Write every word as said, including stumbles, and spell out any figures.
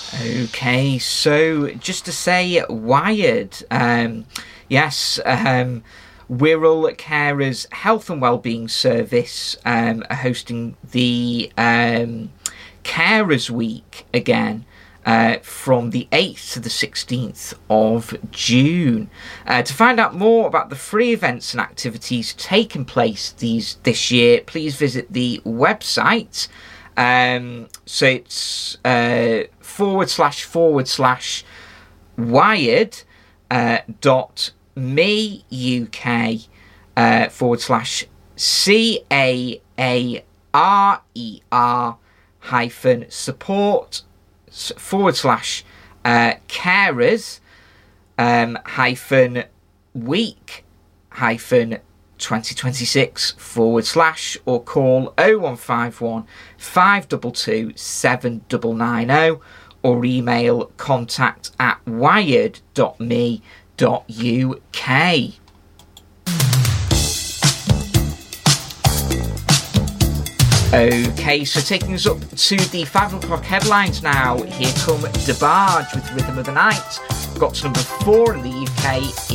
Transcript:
Okay, so just to say, Wired, um, yes, um, Wirral Carers Health and Wellbeing Service um, are hosting the um, Carers Week again uh, from the eighth to the sixteenth of June. Uh, to find out more about the free events and activities taking place these this year, please visit the website. Um, so it's uh, forward slash forward slash wired uh, dot me uk uh, forward slash C A A R E R hyphen support forward slash uh, carers um, hyphen week hyphen twenty twenty-six forward slash or call oh one five one, five two two, seven nine nine oh or email contact at wired dot me dot U K. Okay, so taking us up to the five o'clock headlines now. Here come DeBarge with Rhythm of the Night. Got to number four in the U K